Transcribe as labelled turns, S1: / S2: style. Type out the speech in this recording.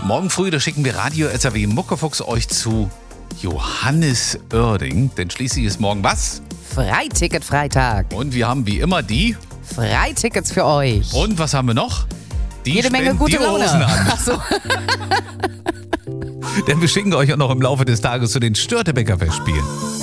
S1: Morgen früh, da schicken wir Radio SAW Muckefuchs euch zu Johannes Oerding. Denn schließlich ist morgen was?
S2: Freiticket-Freitag.
S1: Und wir haben wie immer die...
S2: Freitickets für euch.
S1: Und was haben wir noch? Die
S2: Jede Menge gute Laune.
S1: Hosen an.
S2: Ach so.
S1: Denn wir schicken euch auch noch im Laufe des Tages zu den Störtebeker Festspielen.